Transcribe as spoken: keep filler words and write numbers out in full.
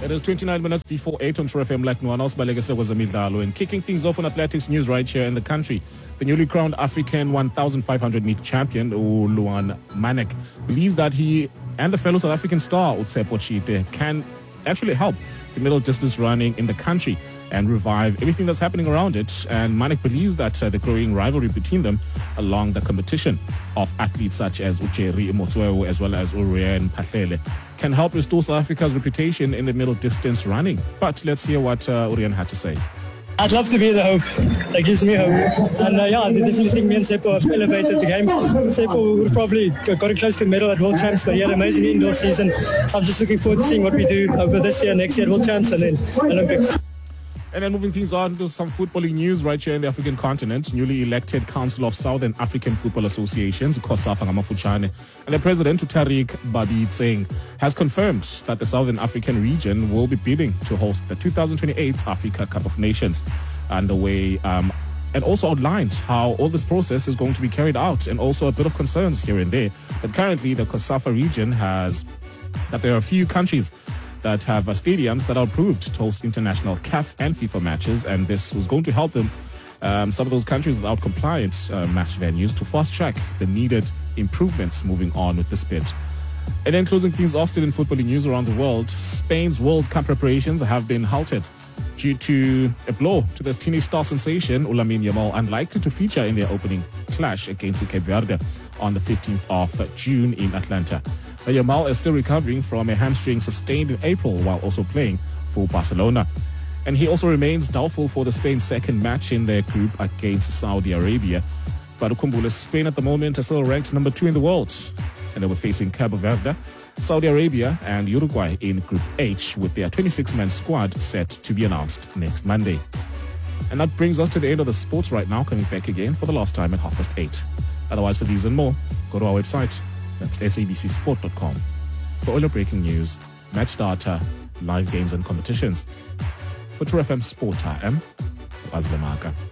It is twenty-nine minutes before eight on True F M. Like Nuanos Balekese was a midlalo. And kicking things off on athletics news right here in the country, the newly crowned African one thousand five hundred meter champion, Luan Manek, believes that he and the fellow South African star, Utsepo Chite, can actually help the middle distance running in the country and revive everything that's happening around it. And Manek believes that uh, the growing rivalry between them along the competition of athletes such as Ucheri Motsweo as well as Urian Pahlele can help restore South Africa's reputation in the middle distance running. But let's hear what uh, Urian had to say. I'd love to be the hope. That gives me hope. And uh, yeah, I definitely think me and Seppo have elevated the game. Seppo would have probably got it close to a medal at World Champs, but he had an amazing indoor season. So I'm just looking forward to seeing what we do over this year, next year at World Champs, and then Olympics. And then moving things on to some footballing news right here in the African continent. Newly elected Council of Southern African Football Associations, COSAFA ngamafuchane, and the president, Tariq Babitseng, has confirmed that the Southern African region will be bidding to host the two thousand twenty-eight Africa Cup of Nations underway, um, and also outlined how all this process is going to be carried out, and also a bit of concerns here and there. But currently, the COSAFA region has that there are a few countries that have uh, stadiums that are approved to host international C A F and FIFA matches, and this was going to help them, um, some of those countries without compliant uh, match venues, to fast-track the needed improvements moving on with this bid. And then closing things off, still in footballing news around the world, Spain's World Cup preparations have been halted due to a blow to the teenage star sensation Lamine Yamal, unlikely to feature in their opening clash against Cape Verde on the fifteenth of June in Atlanta. Yamal is still recovering from a hamstring sustained in April while also playing for Barcelona. And he also remains doubtful for the Spain's second match in their group against Saudi Arabia. But Ukumbula, Spain at the moment are still ranked number two in the world. And they were facing Cabo Verde, Saudi Arabia and Uruguay in Group H, with their twenty-six man squad set to be announced next Monday. And that brings us to the end of the sports right now, coming back again for the last time at half past eight. Otherwise, for these and more, go to our website. That's S A B C sport dot com for all your breaking news, match data, live games and competitions. For True F M Sport, I am Azle Maka.